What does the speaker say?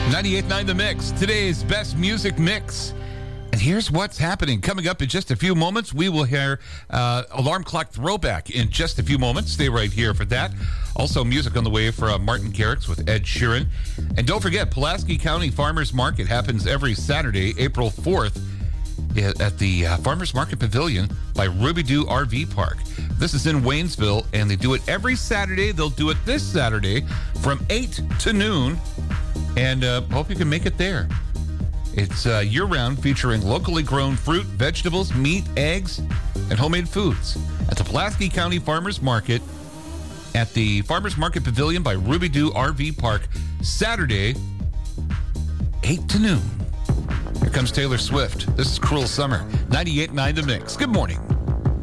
98.9 The Mix, today's best music mix. And here's what's happening. Coming up in just a few moments, we will hear Alarm Clock Throwback in just a few moments. Stay right here for that. Also, music on the way from Martin Garrix with Ed Sheeran. And don't forget, Pulaski County Farmers Market happens every Saturday, April 4th, at the Farmers Market Pavilion by Ruby Doo RV Park. This is in Waynesville, and they do it every Saturday. They'll do it this Saturday from 8 to noon, and hope you can make it there. It's year-round, featuring locally grown fruit, vegetables, meat, eggs, and homemade foods at the Pulaski County Farmers Market at the Farmers Market Pavilion by Ruby Doo RV Park, Saturday, 8 to noon. Here comes Taylor Swift. This is Cruel Summer. 98.9 The Mix. Good morning.